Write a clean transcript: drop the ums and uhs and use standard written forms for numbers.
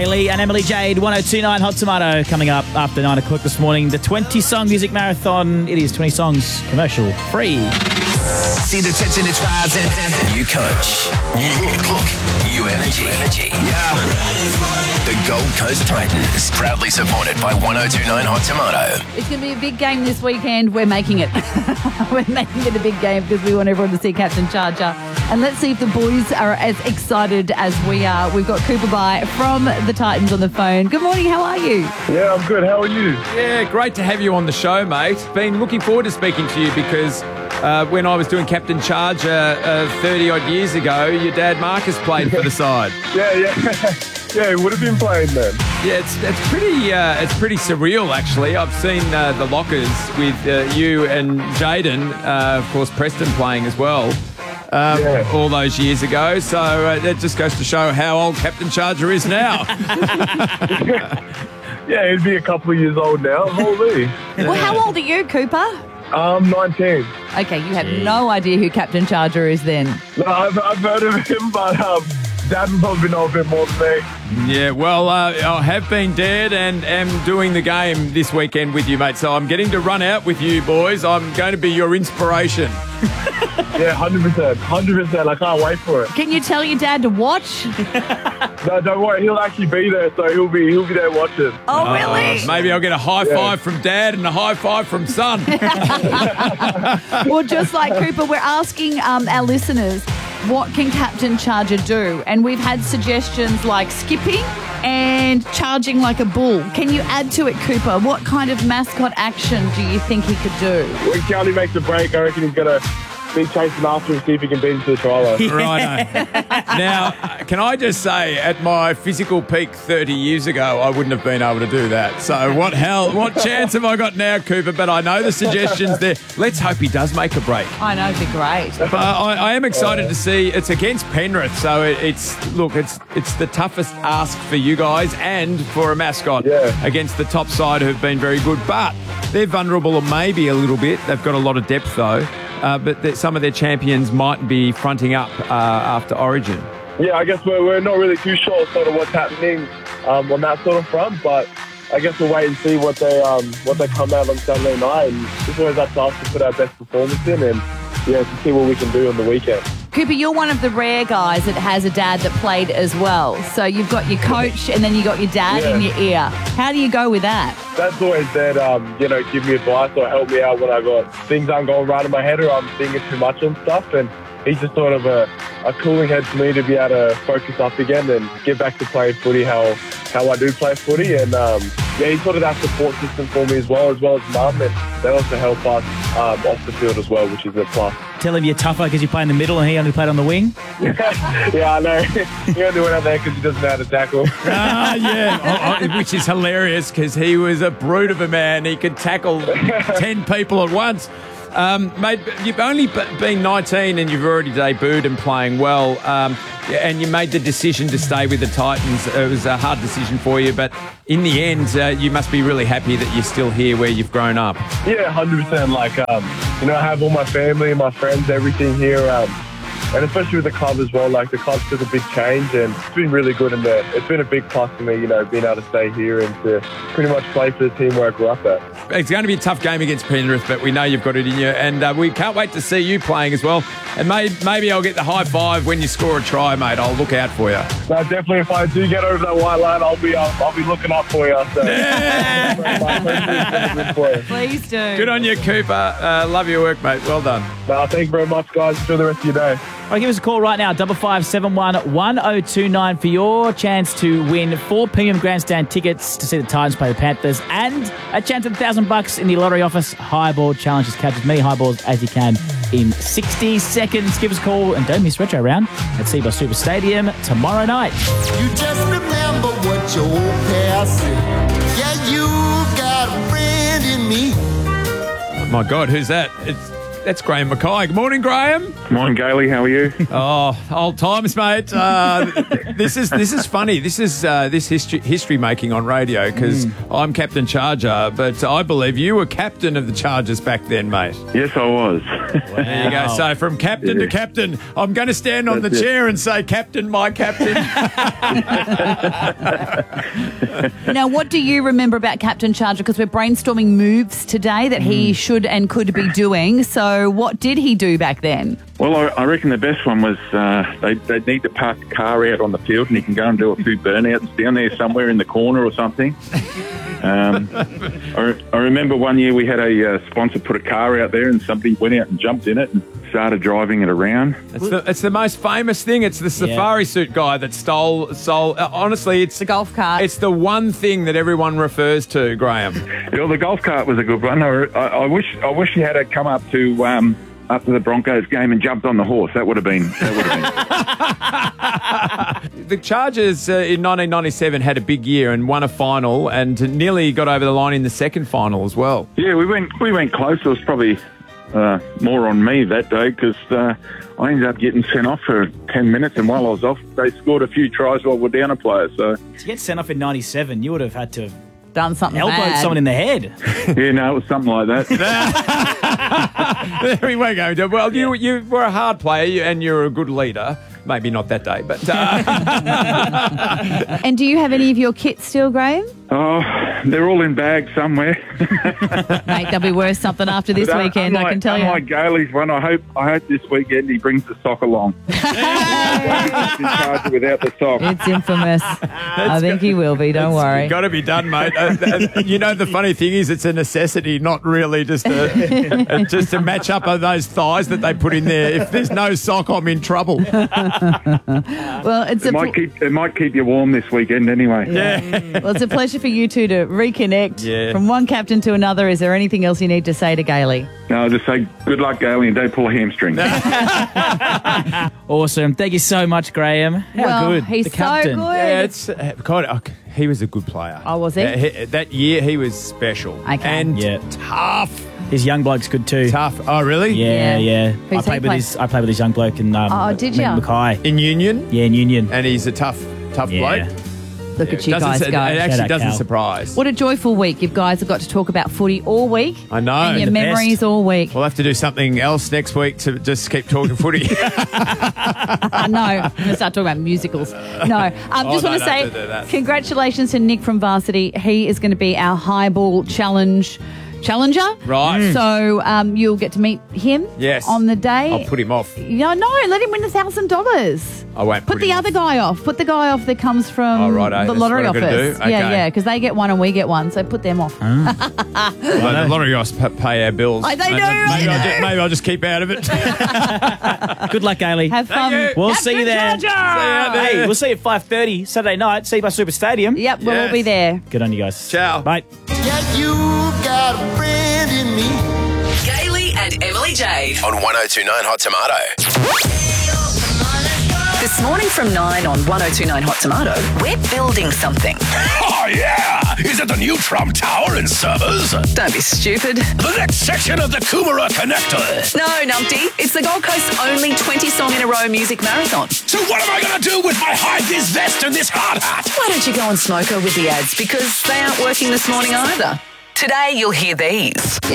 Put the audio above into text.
Kaylee and Emily Jade, 1029 Hot Tomato, coming up after 9 o'clock this morning. The 20-song music marathon. It is 20 songs, commercial free. See the tension, it's rising. New coach. New energy. Yeah. The Gold Coast Titans, proudly supported by 1029 Hot Tomato. It's going to be a big game this weekend. We're making it. We're making it a big game because we want everyone to see Captain Charger. And let's see if the boys are as excited as we are. We've got Cooper By from the Titans on the phone. Good morning, how are you? Yeah, I'm good. How are you? Yeah, great to have you on the show, mate. Been looking forward to speaking to you because when I was doing Captain Charger 30-odd years ago, your dad Marcus played for the side. Yeah, he would have been playing then. Yeah, it's pretty surreal, actually. I've seen the lockers with you and Jaden, of course, Preston playing as well. All those years ago. So that just goes to show how old Captain Charger is now. Yeah, he'd be a couple of years old now. Holy. Well, how old are you, Cooper? 19. Okay, you have no idea who Captain Charger is then. No, I've heard of him, but Dad would probably know a bit more than me. Yeah, well, I have been dead and am doing the game this weekend with you, mate. So I'm getting to run out with you boys. I'm going to be your inspiration. Yeah, 100%. 100%. I can't wait for it. Can you tell your dad to watch? No, don't worry. He'll actually be there, so he'll be there watching. Oh, really? Maybe I'll get a high five from Dad and a high five from Son. Well, just like Cooper, we're asking our listeners, what can Captain Charger do? And we've had suggestions like skipping and charging like a bull. Can you add to it, Cooper? What kind of mascot action do you think he could do? When County makes a break, I reckon he's going to be chasing after him, see if he can beat him to the try line. Righto. Now, can I just say, at my physical peak 30 years ago, I wouldn't have been able to do that. So what chance have I got now, Cooper? But I know the suggestion's there. Let's hope he does make a break. I know, it'd be great. But I am excited to see. It's against Penrith, so it's the toughest ask for you guys and for a mascot against the top side who've been very good. But they're vulnerable maybe a little bit. They've got a lot of depth though. But some of their champions might be fronting up after Origin. Yeah, I guess we're not really too sure sort of what's happening on that sort of front, but I guess we'll wait and see what they come out on Saturday night, and it's always up to us to put our best performance in and to see what we can do on the weekend. Cooper, you're one of the rare guys that has a dad that played as well. So you've got your coach and then you got your dad in your ear. How do you go with that? Dad's always there to, give me advice or help me out when I got things aren't going right in my head or I'm thinking too much on stuff. And he's just sort of a cooling head for me to be able to focus up again and get back to playing footy how I do play footy. And he's sort of that support system for me as well as Mum. And they also help us off the field as well, which is a plus. Tell him you're tougher because you play in the middle and he only played on the wing. Yeah, I know. He only went out there because he doesn't know how to tackle. Which is hilarious because he was a brute of a man. He could tackle 10 people at once. Mate, you've only been 19 and you've already debuted and playing well. And you made the decision to stay with the Titans. It was a hard decision for you, but in the end, you must be really happy that you're still here where you've grown up. Yeah, 100%. I have all my family and my friends, everything here. And especially with the club as well, the club took a big change and it's been really good and it's been a big plus for me, being able to stay here and to pretty much play for the team where I grew up at. It's going to be a tough game against Penrith, but we know you've got it in you and we can't wait to see you playing as well. And maybe I'll get the high five when you score a try, mate. I'll look out for you. No, definitely if I do get over that white line, I'll be looking up for you. So. Please do. Good on you, Cooper. Love your work, mate. Well done. No, thank you very much, guys. Enjoy the rest of your day. All right, give us a call right now, 5571 1029 for your chance to win 4 premium grandstand tickets to see the Titans play the Panthers and a chance at $1,000 in the lottery office. Highball challenge is catch as many highballs as you can in 60 seconds. Give us a call and don't miss Retro Round at Seabus Super Stadium tomorrow night. You just remember what your old past said. Yeah, you got a friend in me. My God, who's that? That's Graham Mackay. Good morning, Graham. Morning, Gailey. How are you? Oh, old times, mate. This is funny. This is history making on radio because I'm Captain Charger, but I believe you were captain of the Chargers back then, mate. Yes, I was. There you go. So from captain to captain, I'm going to stand on the chair and say, "Captain, my captain." Now, what do you remember about Captain Charger? Because we're brainstorming moves today that he should and could be doing. So what did he do back then? Well, I reckon the best one was they need to park the car out on the field and he can go and do a few burnouts down there somewhere in the corner or something. I remember one year we had a sponsor put a car out there and somebody went out and jumped in it and started driving it around. It's the most famous thing. It's the safari suit guy that stole. Honestly, it's The golf cart. It's the one thing that everyone refers to, Graham. Well, the golf cart was a good one. I wish you had come up to after the Broncos game and jumped on the horse. That would have been. The Chargers in 1997 had a big year and won a final and nearly got over the line in the second final as well. Yeah, we went close. It was probably more on me that day because I ended up getting sent off for 10 minutes, and while I was off, they scored a few tries while we're down a player. So To get sent off in 97, you would have had to have Done something elbowed bad. someone in the head. yeah, no, it was something like that. There we go. Well, you were a hard player and you're a good leader. Maybe not that day, but... And do you have any of your kits still, Graham? Oh, they're all in bags somewhere. Mate, they'll be worth something after this weekend, I can tell you. Unlike Gailey's one, I hope this weekend he brings the sock along. Without the sock. It's infamous. I think he will be, don't worry. Got to be done, mate. You know, the funny thing is it's a necessity, not really just to match up those thighs that they put in there. If there's no sock, I'm in trouble. Well, It might keep you warm this weekend anyway. Well, it's a pleasure for you two to reconnect Yeah. from one captain to another. Is there anything else you need to say to Gailey? No, I'll just say good luck, Gailey, and don't pull a hamstring. Awesome. Thank you so much, Graham. How well, good. He's the captain. so good. Yeah, it's God. He was a good player. Oh, was he? That year, he was special. Okay. And Yeah. tough. His young bloke's good too. Tough. Oh, really? Yeah. Yeah. Who's I played he with his young bloke in did ya? Mackay. In Union? Yeah, in Union. And he's a tough Yeah. bloke. Look at you Doesn't guys say- go. It actually Shout out, doesn't Cal. surprise. What a joyful week. You guys have got to talk about footy all week. I know. And your the memories best. all week. We'll have to do something else next week to just keep talking footy. No, I'm going to start talking about musicals. No, just want to say don't do that. congratulations to Nick from Varsity. He is going to be our highball challenger. Right. So you'll get to meet him Yes. on the day. I'll put him off. No, let him win $1,000. I won't Put put the him other off. guy off. Put the guy off that comes from Oh, righto. the That's lottery what I've gotta office. do? Okay. Yeah, because they get one and we get one. So put them off. Well, the lottery guys pay our bills. They do, Maybe I'll just keep out of it. Good luck, Gailey. Have fun. you. We'll see you there. See you out there. Hey, we'll see you at 5:30 Saturday night. See you by Super Stadium. Yep, we'll all Yes. be there. Good on you guys. Ciao. Bye. Yeah, you got a friend in me. Gailey and Emily Jade. On 1029 Hot Tomato. This morning from 9 on 1029 Hot Tomato, we're building something. Oh, yeah! Is it the new Trump Tower and servers? Don't be stupid. The next section of the Coomera Connector. No, numpty. It's the Gold Coast's only 20-song-in-a-row music marathon. So what am I going to do with my high-vis vest and this hard hat? Why don't you go on Smoker with the ads? Because they aren't working this morning either. Today, you'll hear these.